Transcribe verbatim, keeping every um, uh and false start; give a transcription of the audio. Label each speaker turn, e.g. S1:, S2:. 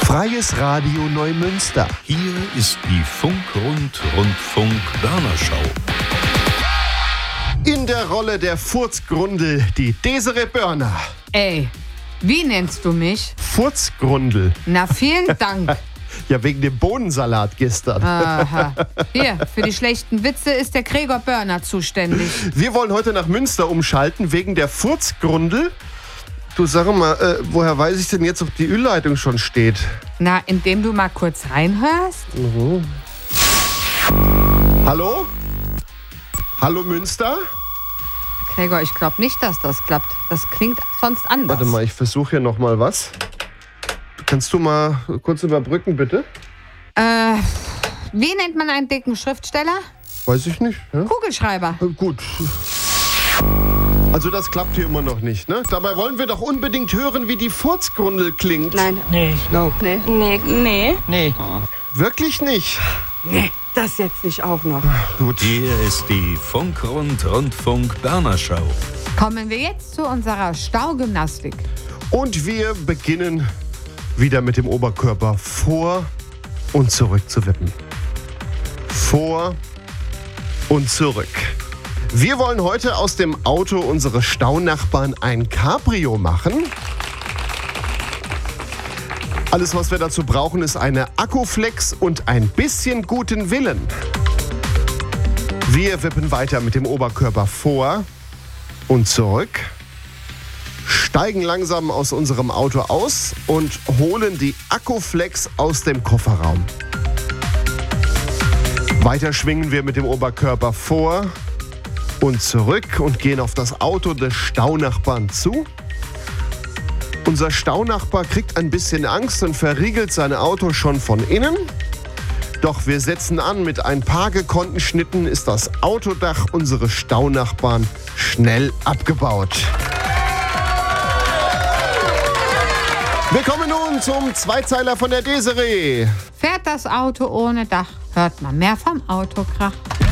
S1: Freies Radio Neumünster.
S2: Hier ist die Funk-Rund-Rundfunk-Börnerschau.
S1: In der Rolle der Furzgrundel die Desiree Börner.
S3: Ey, wie nennst du mich?
S1: Furzgrundel.
S3: Na, vielen Dank.
S1: Ja, wegen dem Bohnensalat gestern.
S3: Aha. Hier, für die schlechten Witze ist der Gregor Börner zuständig.
S1: Wir wollen heute nach Münster umschalten wegen der Furzgrundel. Du, sag mal, äh, woher weiß ich denn jetzt, ob die Ölleitung schon steht?
S3: Na, indem du mal kurz reinhörst.
S1: Mhm. Hallo? Hallo Münster?
S3: Gregor, ich glaube nicht, dass das klappt. Das klingt sonst anders.
S1: Warte mal, ich versuche hier noch mal was. Kannst du mal kurz überbrücken, bitte?
S3: Äh, wie nennt man einen dicken Schriftsteller?
S1: Weiß ich nicht. Ja?
S3: Kugelschreiber.
S1: Äh, gut. Also das klappt hier immer noch nicht, ne? Dabei wollen wir doch unbedingt hören, wie die Furzgrundel klingt.
S4: Nein.
S5: Nee, no.
S4: Nee. Nee. Nee.
S5: Nee.
S1: Wirklich nicht?
S4: Nee, das jetzt nicht auch noch.
S1: Gut.
S2: Hier ist die Funk-Rund-Rundfunk-Börnerschau.
S3: Kommen wir jetzt zu unserer Staugymnastik.
S1: Und wir beginnen wieder mit dem Oberkörper vor und zurück zu wippen. Vor und zurück. Wir wollen heute aus dem Auto unseres Staunachbarn ein Cabrio machen. Alles, was wir dazu brauchen, ist eine Akkuflex und ein bisschen guten Willen. Wir wippen weiter mit dem Oberkörper vor und zurück, steigen langsam aus unserem Auto aus und holen die Akkuflex aus dem Kofferraum. Weiter schwingen wir mit dem Oberkörper vor und zurück und gehen auf das Auto des Staunachbarn zu. Unser Staunachbar kriegt ein bisschen Angst und verriegelt sein Auto schon von innen. Doch wir setzen an, mit ein paar gekonnten Schnitten ist das Autodach unseres Staunachbarn schnell abgebaut. Wir kommen nun zum Zweizeiler von der Desiree.
S3: Fährt das Auto ohne Dach, hört man mehr vom Autokrach.